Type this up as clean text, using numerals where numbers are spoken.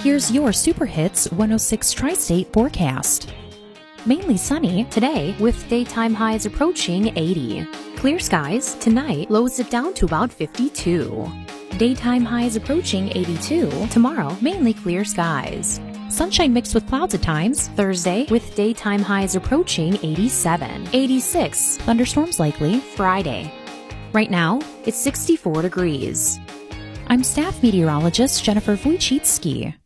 Here's your Super Hits 106 Tri-State forecast. Mainly sunny today with daytime highs approaching 80. Clear skies tonight, lows it down to about 52. Daytime highs approaching 82. Tomorrow, mainly clear skies. Sunshine mixed with clouds at times. Thursday, with daytime highs approaching 87. 86. Thunderstorms likely. Friday. Right now, it's 64 degrees. I'm staff meteorologist Jennifer Wojcicki.